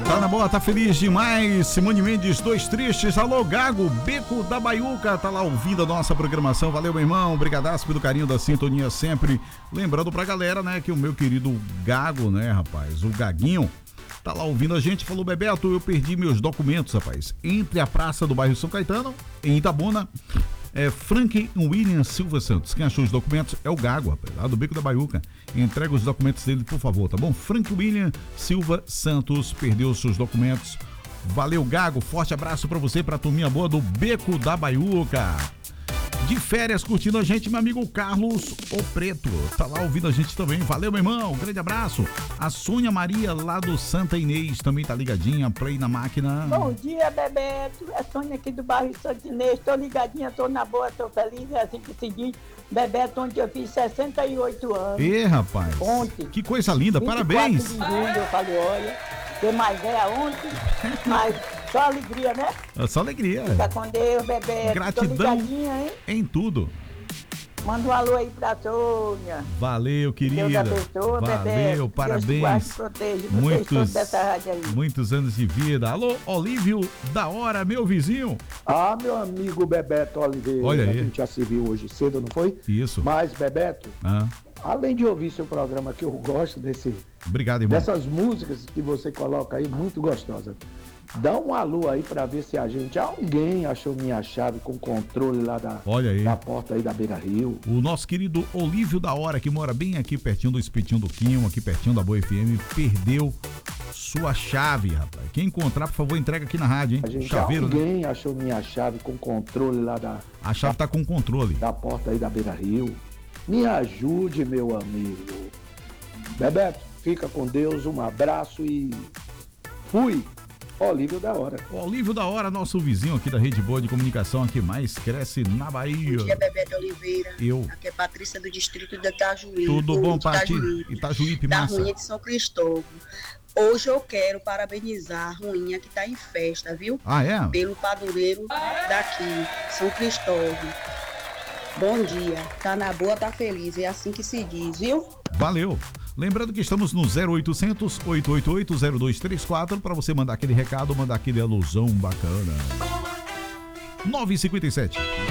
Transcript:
Tá na boa, tá feliz demais. Simone Mendes, Dois Tristes. Alô, Gago, Beco da Baiuca, tá lá ouvindo a nossa programação. Valeu, meu irmão. Brigadaço pelo carinho da sintonia sempre. Lembrando pra galera, né, que o meu querido Gago, né, rapaz, o Gaguinho, tá lá ouvindo a gente. Falou, Bebeto, eu perdi meus documentos, rapaz. Entre a praça do bairro São Caetano, em Itabuna, Frank William Silva Santos. Quem achou os documentos é o Gago, rapaz, lá do Beco da Baiuca. Entrega os documentos dele, por favor, tá bom? Frank William Silva Santos perdeu os seus documentos. Valeu, Gago. Forte abraço pra você, pra turminha boa do Beco da Baiuca. De férias, curtindo a gente, meu amigo Carlos O Preto. Tá lá ouvindo a gente também. Valeu, meu irmão. Um grande abraço. A Sônia Maria, lá do Santa Inês, também tá ligadinha. Play na máquina. Bom dia, Bebeto. É Sônia aqui do bairro Santa Inês. Tô ligadinha, tô na boa, tô feliz. É assim que se diz. Bebeto, onde eu fiz 68 anos. Ê, rapaz. Ontem. Que coisa linda. Parabéns. De julho, eu falei, olha, tem mais ontem, mas só alegria, né? É só alegria. Fica com Deus, Bebeto. Gratidão em tudo. Manda um alô aí pra Sônia. Valeu, querida. Deus abençoe, valeu, Bebeto. parabéns. Deus guarde e proteja dessa rádio aí. Muitos anos de vida. Alô, Olívio da Hora, meu vizinho. Ah, meu amigo Bebeto Oliveira. Olha aí. A gente já se viu hoje cedo, não foi? Isso. Mas, Bebeto, além de ouvir seu programa, que eu gosto Obrigado, irmão. dessas músicas que você coloca aí, muito gostosa. Dá um alô aí pra ver se alguém achou minha chave com controle lá da porta aí da Beira Rio. O nosso querido Olívio da Hora, que mora bem aqui pertinho do Espetinho do Quinho, aqui pertinho da Boa FM, perdeu sua chave, rapaz. Quem encontrar, por favor, entrega aqui na rádio, hein? Chaveiro, alguém achou minha chave com controle lá da... A chave tá com controle. Da porta aí da Beira Rio. Me ajude, meu amigo. Bebeto, fica com Deus, um abraço e fui. Olívio da Hora. Olívio da Hora, nosso vizinho aqui da Rede Boa de Comunicação, a que mais cresce na Bahia. Bom dia, Bebeto Oliveira. Eu. Aqui é Patrícia do distrito de Itajuí. Tudo bom, Pati? Itajuípe, massa. Da Ruinha de São Cristóvão. Hoje eu quero parabenizar a Ruinha que tá em festa, viu? Ah, é? Pelo padroeiro daqui, São Cristóvão. Bom dia. Tá na boa, tá feliz. É assim que se diz, viu? Valeu. Lembrando que estamos no 0800 888 0234 para você mandar aquele recado, mandar aquele alusão bacana. 9h57.